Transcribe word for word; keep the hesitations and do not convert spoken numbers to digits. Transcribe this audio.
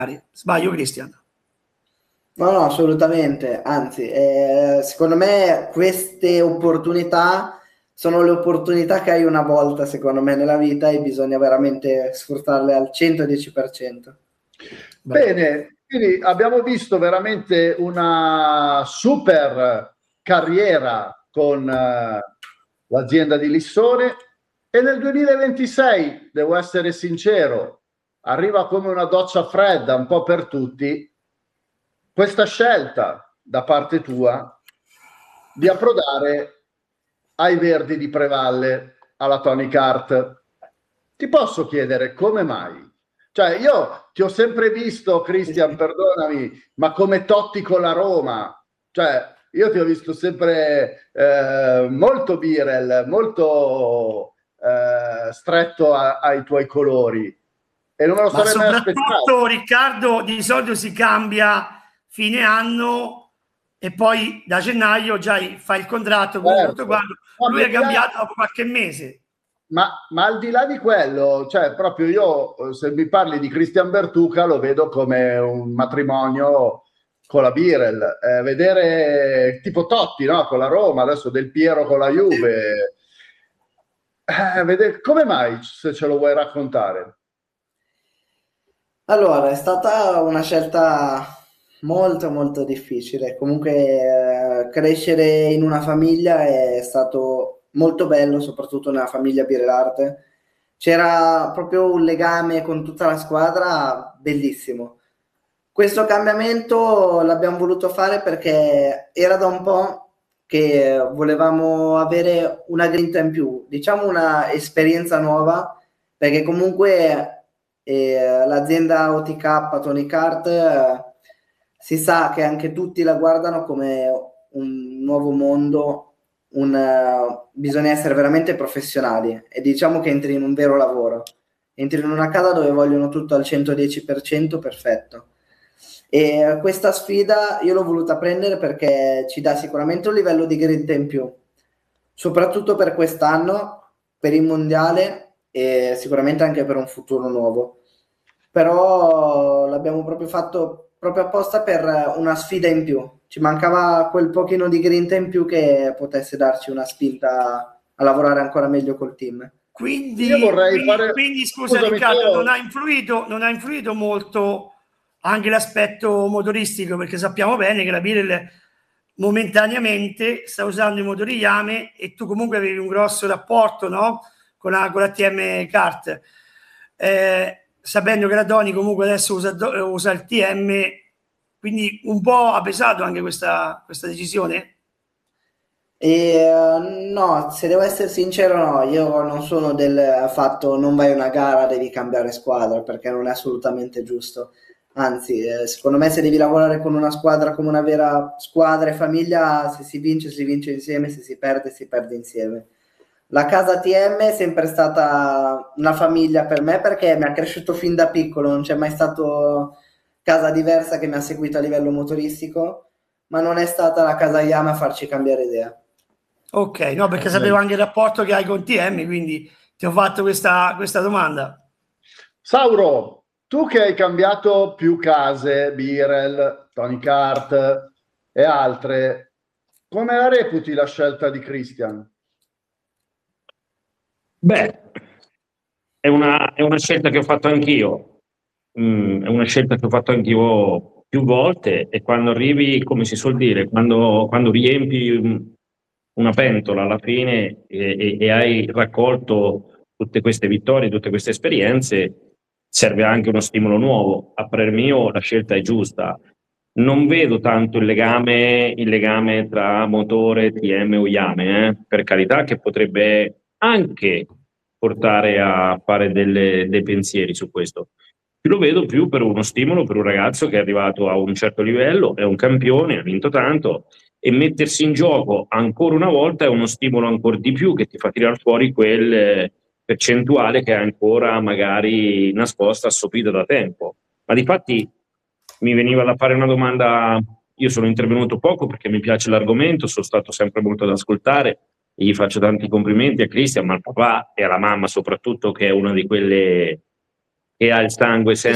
Sbaglio, Cristian? No, no, assolutamente, anzi, eh, secondo me queste opportunità sono le opportunità che hai una volta, secondo me, nella vita e bisogna veramente sfruttarle al centodieci per cento. Bene, quindi abbiamo visto veramente una super carriera con uh, l'azienda di Lissone e nel duemilaventisei, devo essere sincero, arriva come una doccia fredda un po' per tutti questa scelta da parte tua di approdare ai Verdi di Prevalle, alla Tonic Art. Ti posso chiedere come mai? Cioè, io ti ho sempre visto, Cristian, perdonami, ma come Totti con la Roma. Cioè, io ti ho visto sempre eh, molto Birel, molto eh, stretto a, ai tuoi colori. E non me lo sarei mai aspettato. Riccardo, di solito si cambia fine anno e poi da gennaio già fa il contratto. Certo. Lui è cambiato dopo qualche mese. Ma, ma al di là di quello, cioè proprio io, se mi parli di Christian Bertuca, lo vedo come un matrimonio con la Birel. Eh, vedere tipo Totti, no? Con la Roma, adesso Del Piero con la Juve. Eh, vedere, come mai, se ce lo vuoi raccontare? Allora, è stata una scelta molto molto difficile. Comunque eh, crescere in una famiglia è stato molto bello, soprattutto nella famiglia Birelarte. C'era proprio un legame con tutta la squadra bellissimo. Questo cambiamento l'abbiamo voluto fare perché era da un po' che volevamo avere una grinta in più, diciamo una esperienza nuova, perché comunque eh, l'azienda O T K Tonic Art eh, si sa che anche tutti la guardano come un nuovo mondo, un, uh, bisogna essere veramente professionali e diciamo che entri in un vero lavoro, entri in una casa dove vogliono tutto al centodieci per cento perfetto. E questa sfida io l'ho voluta prendere perché ci dà sicuramente un livello di grinta in più, soprattutto per quest'anno, per il mondiale e sicuramente anche per un futuro nuovo. Però l'abbiamo proprio fatto proprio apposta per una sfida in più. Ci mancava quel pochino di grinta in più che potesse darci una spinta a lavorare ancora meglio col team. Quindi, io vorrei quindi, fare... quindi scusa Scusami, Riccardo, io... non ha influito, non ha influito molto anche l'aspetto motoristico, perché sappiamo bene che la Birel momentaneamente sta usando i motori Yame e tu comunque avevi un grosso rapporto, no? con, la, con la T M Kart. Eh, sapendo che la Toni comunque adesso usa, usa il T M, quindi un po' ha pesato anche questa, questa decisione? E, uh, no, se devo essere sincero, no, io non sono del fatto non vai a una gara, devi cambiare squadra, perché non è assolutamente giusto. Anzi, eh, secondo me se devi lavorare con una squadra come una vera squadra e famiglia, se si vince, si vince insieme, se si perde, si perde insieme. La casa T M è sempre stata una famiglia per me perché mi ha cresciuto fin da piccolo, non c'è mai stato casa diversa che mi ha seguito a livello motoristico, ma non è stata la casa Yama a farci cambiare idea. Ok, no, perché sapevo anche il rapporto che hai con T M, quindi ti ho fatto questa, questa domanda. Sauro, tu che hai cambiato più case, Birel, Tonic Art e altre, come la reputi la scelta di Christian? Beh, è una, è una scelta che ho fatto anch'io, mm, è una scelta che ho fatto anch'io più volte e quando arrivi, come si suol dire, quando, quando riempi una pentola alla fine e, e, e hai raccolto tutte queste vittorie, tutte queste esperienze, serve anche uno stimolo nuovo. A parer mio la scelta è giusta. Non vedo tanto il legame, il legame tra motore, T M o Yame, eh? Per carità che potrebbe anche portare a fare delle, dei pensieri su questo. Lo vedo più per uno stimolo per un ragazzo che è arrivato a un certo livello, è un campione, ha vinto tanto, e mettersi in gioco ancora una volta è uno stimolo ancora di più che ti fa tirare fuori quel eh, percentuale che è ancora magari nascosta, assopita da tempo. Ma difatti mi veniva da fare una domanda, io sono intervenuto poco perché mi piace l'argomento, sono stato sempre molto ad ascoltare e gli faccio tanti complimenti a Christian, ma al papà e alla mamma soprattutto, che è una di quelle che ha il sangue sempre